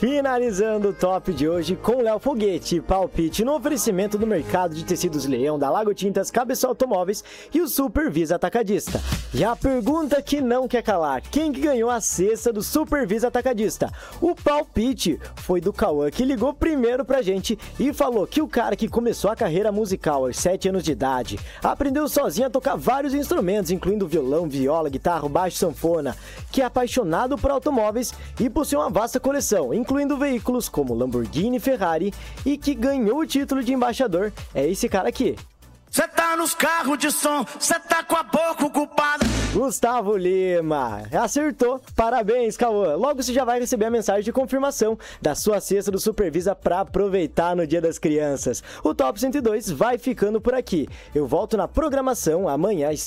Finalizando o top de hoje com Léo Foguete, palpite no oferecimento do Mercado de Tecidos Leão, da Lago Tintas, Cabeçol Automóveis e o Supervisa Atacadista. E a pergunta que não quer calar, quem que ganhou a cesta do Supervisa Atacadista? O palpite foi do Cauã, que ligou primeiro pra gente e falou que o cara que começou a carreira musical aos 7 anos de idade, aprendeu sozinho a tocar vários instrumentos, incluindo violão, viola, guitarra, baixo, sanfona, que é apaixonado por automóveis e possui uma vasta coleção, incluindo veículos como Lamborghini e Ferrari, e que ganhou o título de embaixador. É esse cara aqui. Cê tá nos carros de som, cê tá com a boca ocupada. Gustavo Lima, acertou, parabéns, Cauã. Logo você já vai receber a mensagem de confirmação da sua cesta do Supervisa para aproveitar no Dia das Crianças. O Top 102 vai ficando por aqui. Eu volto na programação amanhã às